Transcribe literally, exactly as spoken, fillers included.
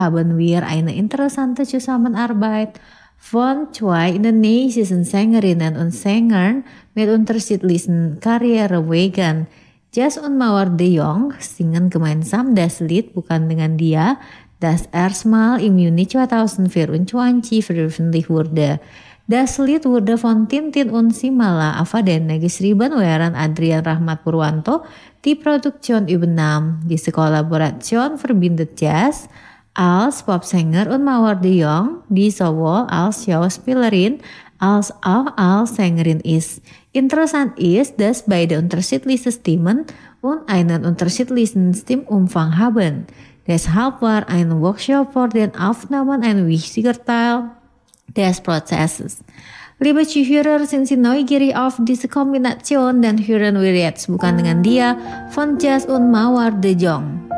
Haben wir eine interessante Zusammenarbeit. Von zwei indonesischen Sängerinnen und Sängern mit unterschiedlichen Karrierewegen. Jazz und Mauer de Jong singen gemeinsam das Lied Bukan Dengan Dia, das erstmal im Juni zweitausendvierundzwanzig veröffentlicht wurde. Das Lied wurde von Tintin und Simala Avadene geschrieben, während Adrian Rahmat Purwanto die Produktion übernahm. Diese Kollaboration verbindet Jazz als Popsänger und Mauer de Jong, die sowohl als Schauspielerin als auch als Sängerin ist. Interessant ist, dass beide unterschiedliche Stimmen und einen unterschiedlichen Stimmumfang haben. Deshalb war ein Workshop vor den Aufnahmen ein wichtiger Teil des Prozesses. Liebe Zuhörer, sind Sie neugierig auf diese Kombination? Dann hören wir jetzt Bukan Dengan Dia von Jazz und Mauer de Jong.